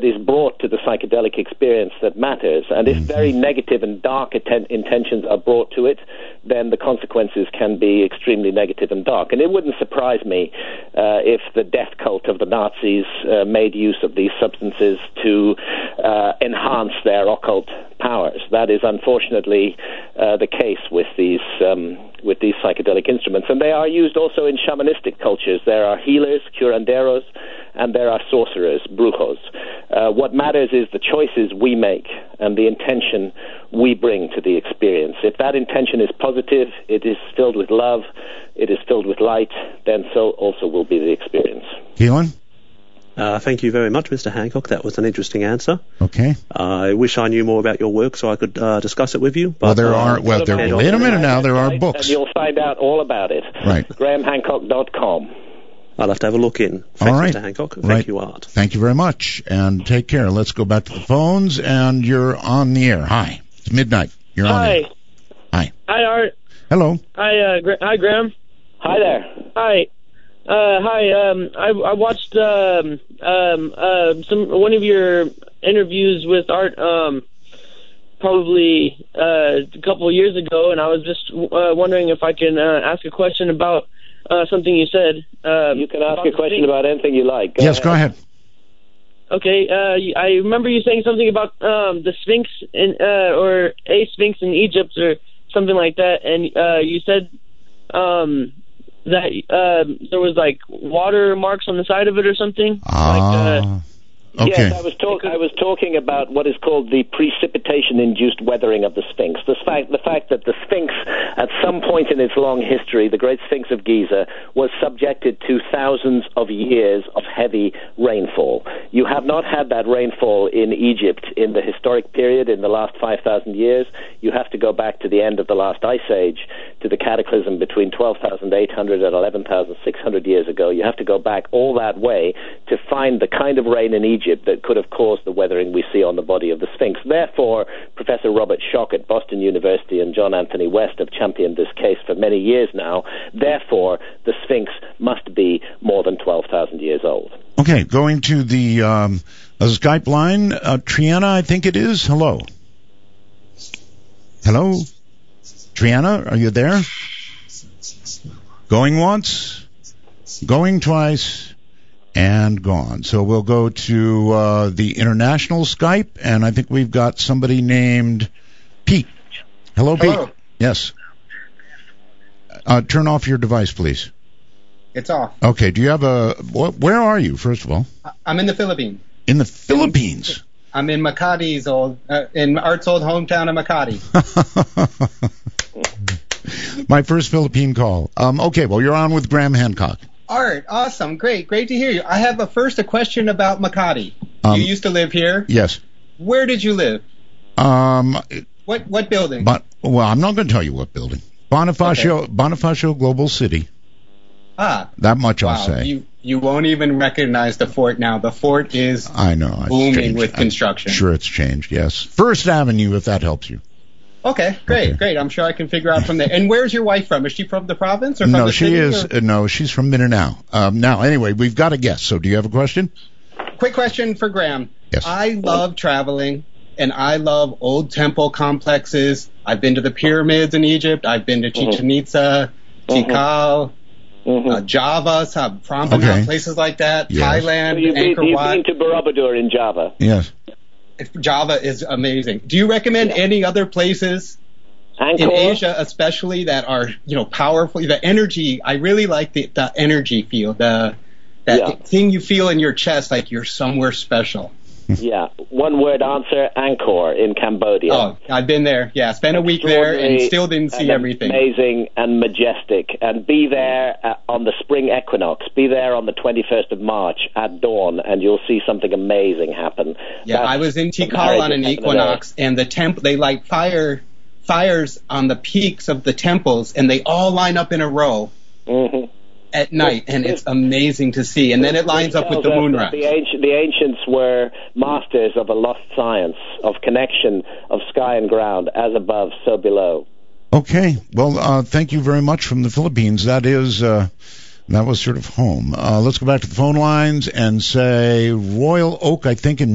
is brought to the psychedelic experience that matters. And if very negative and dark intentions are brought to it, then the consequences can be extremely negative and dark. And it wouldn't surprise me if the death cult of the Nazis made use of these substances to enhance their occult powers. That is unfortunately the case with these psychedelic instruments. And they are used also in shamanistic cultures. There are healers, curanderos, and there are sorcerers, brujos. What matters is the choices we make and the intention we bring to the experience. If that intention is positive, it is filled with love, it is filled with light, then so also will be the experience. Keelan? Thank you very much, Mr. Hancock. That was an interesting answer. Okay. I wish I knew more about your work so I could discuss it with you. But, wait a minute now. There are books. And you'll find out all about it. Right. GrahamHancock.com. I'll have to have a look in. Thanks, all right. Mr. Hancock. Thank you, Art. Thank you very much, and take care. Let's go back to the phones, and you're on the air. Hi. It's midnight. You're on the air. Hi. Hi, Art. Hello. Hi, hi, Graham. Hi there. Hi. I watched one of your interviews with Art probably a couple of years ago, and I was just wondering if I can ask a question about something you said. You can ask a question about anything you like. Go ahead. Okay. I remember you saying something about the Sphinx or a Sphinx in Egypt or something like that, and you said that there was like water marks on the side of it or something. Okay. Yes, I was talking about what is called the precipitation-induced weathering of the Sphinx. The fact that the Sphinx, at some point in its long history, the Great Sphinx of Giza, was subjected to thousands of years of heavy rainfall. You have not had that rainfall in Egypt in the historic period in the last 5,000 years. You have to go back to the end of the last ice age, to the cataclysm between 12,800 and 11,600 years ago. You have to go back all that way to find the kind of rain in Egypt that could have caused the weathering we see on the body of the Sphinx. Therefore, Professor Robert Schoch at Boston University and John Anthony West have championed this case for many years now. Therefore, the Sphinx must be more than 12,000 years old. Okay, going to the Skype line. Triana, I think it is. Hello. Hello? Triana, are you there? Going once, going twice, and gone. So we'll go to the international Skype, and I think we've got somebody named Pete. Hello, Pete. Yes. Turn off your device, please. It's off. Okay. Do you have where are you, first of all? I'm in the Philippines. In the Philippines? I'm in Makati's in Art's old hometown of Makati. My first Philippine call. Okay, well, you're on with Graham Hancock. Art, awesome, great to hear you. I have a question about Makati. You used to live here? Yes. Where did you live? What building? Well, I'm not going to tell you what building. Bonifacio Global City. That much I'll say. You won't even recognize the fort now. The fort is booming with construction. I'm sure it's changed, yes. First Avenue, if that helps you. Okay, great. I'm sure I can figure out from there. And where's your wife from? Is she from the province or from the city? No, she's from Mindanao. Now, anyway, we've got a guest. So do you have a question? Quick question for Graham. Yes. I love traveling, and I love old temple complexes. I've been to the pyramids in Egypt. I've been to Chichen Itza, Tikal, Java, Prambanan, places like that, yes. Thailand, so you've Angkor been to Borobudur in Java. Yes. Java is amazing. Do you recommend any other places in Asia, especially that are powerful? The energy, I really like the energy feel, that thing you feel in your chest, like you're somewhere special. Yeah, one word answer: Angkor in Cambodia. Oh, I've been there. Yeah, spent a week there and still didn't see everything. Amazing and majestic. And be there on the spring equinox. Be there on the 21st of March at dawn, and you'll see something amazing happen. Yeah, I was in Tikal on an equinox, and the temple, they light fires on the peaks of the temples, and they all line up in a row. At night, and it's amazing to see. And then it lines up with the moonrise. The ancients were masters of a lost science of connection of sky and ground, as above, so below. Okay, well, thank you very much from the Philippines. That was sort of home. Let's go back to the phone lines and say Royal Oak, I think, in